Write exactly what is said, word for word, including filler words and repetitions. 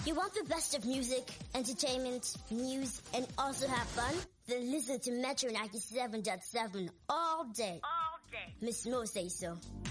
You want the best of music, entertainment, news, and also have fun? Then listen to Metro ninety-seven point seven all day. All day. Miss Mo say so.